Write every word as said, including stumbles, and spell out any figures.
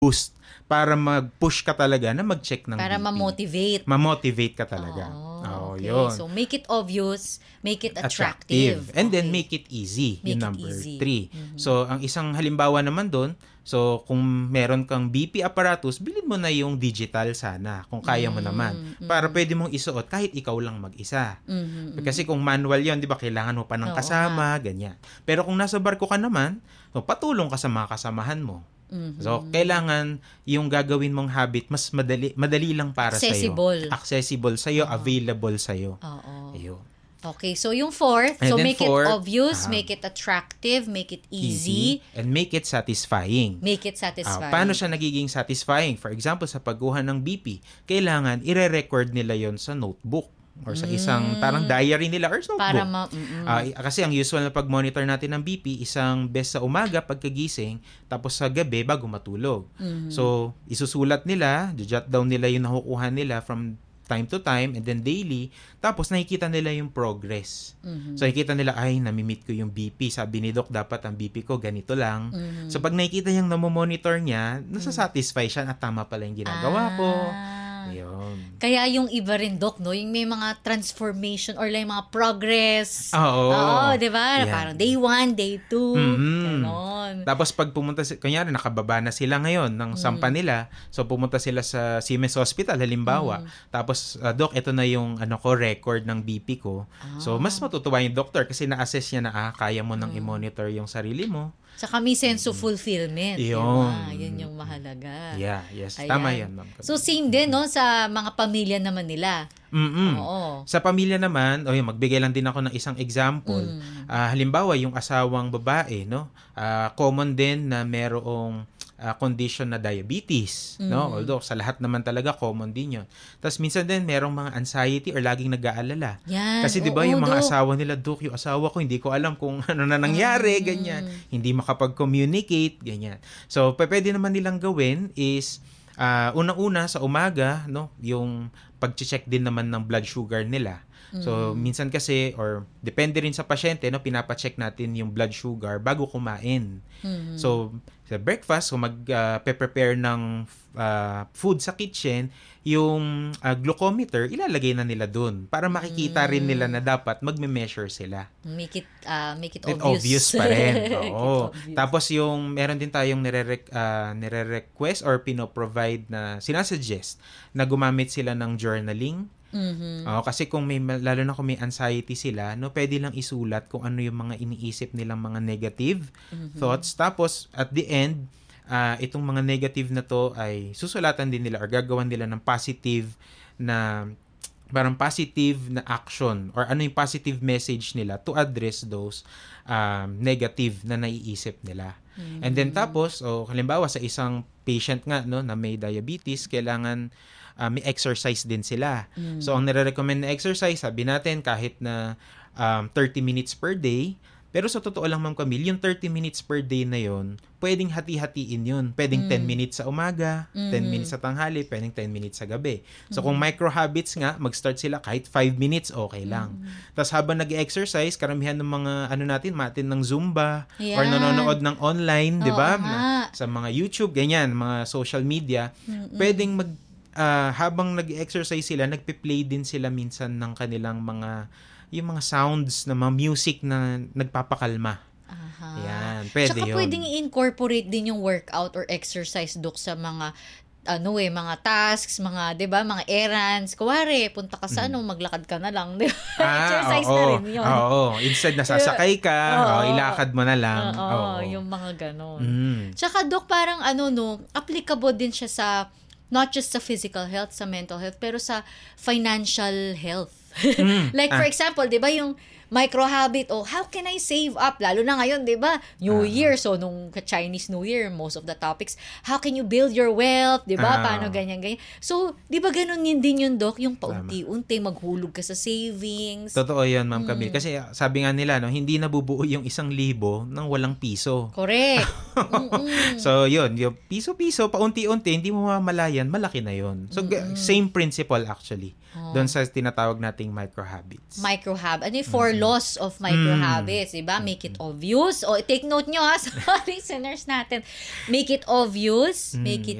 boost para mag-push ka talaga na mag-check ng para B P. Para ma-motivate. Ma-motivate ka talaga. Oh, oh okay. yun. So, make it obvious, make it attractive. attractive. And okay. then, make it easy. Make yung it number easy. three. Mm-hmm. So, ang isang halimbawa naman doon, so, kung meron kang B P apparatus, bilhin mo na yung digital sana, kung kaya mo naman. Mm-hmm. Para pwede mong isuot kahit ikaw lang mag-isa. Mm-hmm. Kasi kung manual yon, di ba, kailangan mo pa ng kasama, Oo, ganyan. Pero kung nasa barko ka naman, so, patulong ka sa mga kasamahan mo. Mm-hmm. So, kailangan yung gagawin mong habit mas madali madali lang para sa iyo. Accessible. Accessible sa iyo, available sa iyo. Oo. Ayun. Okay, so yung fourth, And so then make fourth, it obvious, uh, make it attractive, make it easy, easy, and make it satisfying. Make it satisfying. Uh, paano siya nagiging satisfying? For example, sa pagkuha ng B P, kailangan ire-record nila yon sa notebook or sa isang mm. parang diary nila or notebook. Para ma- uh, kasi ang usual na pag-monitor natin ng B P, isang beses sa umaga pagkagising, tapos sa gabi bago matulog. Mm-hmm. So, isusulat nila, jot down nila yung nakukuha nila from time to time and then daily, tapos nakikita nila yung progress. Mm-hmm. So, nakikita nila, ay, namimit ko yung B P. Sabi ni Doc, dapat ang B P ko ganito lang. Mm-hmm. So, pag nakikita niyang namomonitor niya, nasasatisfy siya at tama pala yung ginagawa ah. ko. Ayun. Kaya yung iba rin, Doc, no? Yung may mga transformation or like mga progress. Oo. Oo, di ba? Yeah. Parang day one, day two. Mm-hmm. Ganon. Tapos pag pumunta, kunyari, nakababa na sila ngayon ng sampa mm. nila. So, pumunta sila sa Siemens Hospital, halimbawa. Mm. Tapos, uh, Doc, ito na yung ano ko, record ng B P ko. Ah. So, mas matutuwa yung doctor kasi na-assess niya na, ah, kaya mo nang mm. i-monitor yung sarili mo. Saka may sense of fulfillment. Yun. Diba? Yun yung mahalaga. Yeah, yes. Ayan. Tama yan, ma'am. So, same din, no? Sa mga pamilya naman nila. Mm-mm. Oo. Sa pamilya naman, oh, yun, magbigay lang din ako ng isang example. Mm. Uh, halimbawa, yung asawang babae, no? Uh, common din na merong uh, condition na diabetes, mm. no? Although sa lahat naman talaga common din 'yon. Tapos minsan din merong mga anxiety or laging nag-aalala. Yan. Kasi 'di ba yung mga Dok. asawa nila, Dok, yung asawa ko hindi ko alam kung ano na nangyari, mm. ganyan. Hindi makapag-communicate, ganyan. So, pwede naman nilang gawin is uh, unang-una sa umaga, no, yung pag-check din naman ng blood sugar nila. So, mm. minsan kasi, or depende rin sa pasyente, no, pinapacheck natin yung blood sugar bago kumain. Mm-hmm. So, sa breakfast, kung mag-prepare uh, ng uh, food sa kitchen, yung uh, glucometer, ilalagay na nila dun para makikita mm. rin nila na dapat magme-measure sila. Make it, uh, make it obvious. obvious. Obvious pa rin. Oo. Tapos yung, meron din tayong nire-re- uh, nire-request or pino-provide na, sinasuggest na gumamit sila ng journaling. Mm-hmm. Uh, kasi kung may, lalo na kung may anxiety sila, no, pwede lang isulat kung ano yung mga iniisip nilang mga negative mm-hmm. thoughts. Tapos, at the end, uh, itong mga negative na to ay susulatan din nila or gagawan nila ng positive na, parang positive na action or ano yung positive message nila to address those um, negative na naiisip nila. Mm-hmm. And then tapos, oh, halimbawa sa isang patient nga, no, na may diabetes, kailangan Uh, may exercise din sila. Mm. So, ang nire-recommend na exercise, sabi natin, kahit na um, thirty minutes per day, pero sa totoo lang, Ma'am Camille, yung thirty minutes per day na yon, pwedeng hati-hatiin yun. Pwedeng mm. ten minutes sa umaga, mm. ten minutes sa tanghali, pwedeng ten minutes sa gabi. So, mm. kung micro-habits nga, mag-start sila kahit five minutes, okay lang. Mm. Tapos, habang nag-exercise, karamihan ng mga, ano natin, matin ng Zumba, yeah. or nanonood ng online, di ba? Sa mga YouTube, ganyan, mga social media, Mm-mm. pwedeng mag Uh, habang nag-exercise sila, nagpe-play din sila minsan ng kanilang mga yung mga sounds na mga music na nagpapakalma. Aha. Yan, pwede Tsaka yun. pwedeng i-incorporate din yung workout or exercise, Dok, sa mga ano eh, mga tasks, mga, 'di ba, mga errands. Kuwari, punta ka sa mm. ano, maglakad ka na lang, 'di ba? Ah, exercise oo, na rin 'yun. Oo, instead na sasakay ka, oo, oh, ilakad mo na lang. Oo, oo. yung mga ganon. Mm. Tsaka, Dok, parang ano no, applicable din siya sa not just sa physical health, sa mental health, pero sa financial health. Mm. Like, for ah. example, di ba yung micro-habit, oh, how can I save up? Lalo na ngayon, di ba? New uh-huh. Year, so nung Chinese New Year, most of the topics, how can you build your wealth? Di ba? Uh-huh. Paano ganyan-ganyan? So, di ba ganun yun din yung, Doc? Yung paunti-unti, maghulog ka sa savings. Totoo yun, Ma'am Camille. Mm. Kasi sabi nga nila, no, hindi nabubuo yung isang libo ng walang piso. Correct. So, yun, yung piso-piso, paunti-unti, hindi mo mamalayan, malaki na yun. So, Mm-mm. same principle actually. Oh. Doon sa tinatawag nating micro-habits. Micro-habit. Ano yung four mm-hmm. loss of micro habits, diba? Make it obvious. O, take note nyo ha, sa listeners natin. Make it obvious, make it